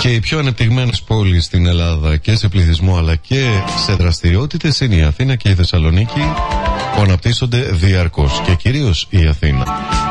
Και οι πιο ανεπτυγμένες πόλεις στην Ελλάδα και σε πληθυσμό αλλά και σε δραστηριότητες είναι η Αθήνα και η Θεσσαλονίκη, που αναπτύσσονται διαρκώς, και κυρίως η Αθήνα.